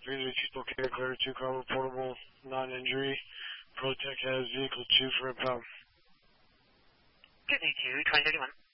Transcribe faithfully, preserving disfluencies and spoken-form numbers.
Vehicle People Care Clear two car reportable non-injury. Protec has vehicle two for impound. Disney two, twenty thirty-one.